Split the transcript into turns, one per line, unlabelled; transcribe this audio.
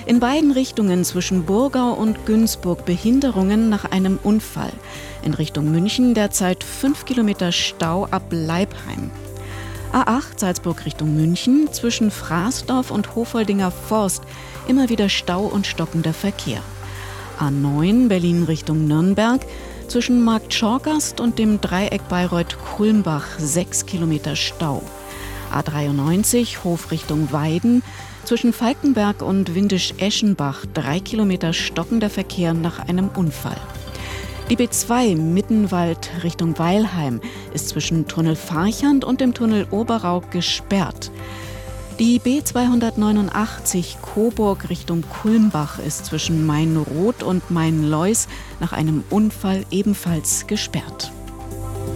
In beiden Richtungen zwischen Burgau und Günzburg Behinderungen nach einem Unfall. In Richtung München derzeit 5 Kilometer Stau ab Leibheim. A8 Salzburg Richtung München zwischen Fraßdorf und Hofoldinger Forst immer wieder Stau und stockender Verkehr. A9 Berlin Richtung Nürnberg zwischen Markt Schorgast und dem Dreieck Bayreuth-Kulmbach 6 Kilometer Stau. A93 Hof Richtung Weiden zwischen Falkenberg und Windisch-Eschenbach 3 Kilometer stockender Verkehr nach einem Unfall. Die B2 Mittenwald Richtung Weilheim ist zwischen Tunnel Farchand und dem Tunnel Oberau gesperrt. Die B289 Coburg Richtung Kulmbach ist zwischen Mainroth und Mainleus nach einem Unfall ebenfalls gesperrt.